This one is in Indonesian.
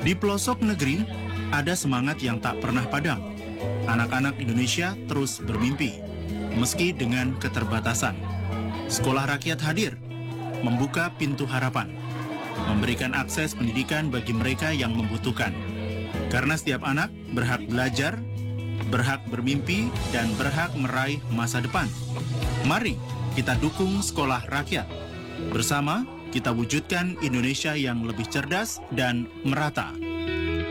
Di pelosok negeri, ada semangat yang tak pernah padam. Anak-anak Indonesia terus bermimpi, meski dengan keterbatasan. Sekolah rakyat hadir, membuka pintu harapan, memberikan akses pendidikan bagi mereka yang membutuhkan. Karena setiap anak berhak belajar, berhak bermimpi, dan berhak meraih masa depan. Mari kita dukung sekolah rakyat. Bersama, kita wujudkan Indonesia yang lebih cerdas dan merata.